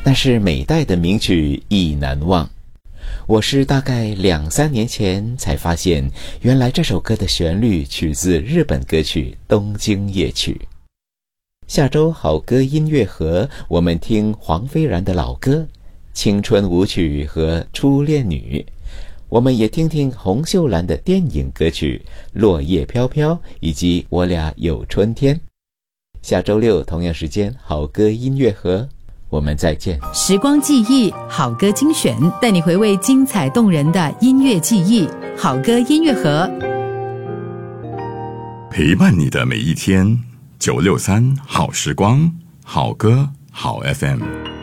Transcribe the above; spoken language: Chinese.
但是每代的名曲亦难忘。我是大概2-3年前才发现，原来这首歌的旋律取自日本歌曲《东京夜曲》。下周好歌音乐盒，我们听黄飞然的老歌《青春舞曲》和《初恋女》，我们也听听洪秀兰的电影歌曲《落叶飘飘》以及《我俩有春天》。下周六同样时间，好歌音乐盒，我们再见。 时光记忆，好歌精选，带你回味精彩动人的音乐记忆。好歌音乐盒， 陪伴你的每一天。963好时光，好歌好 FM。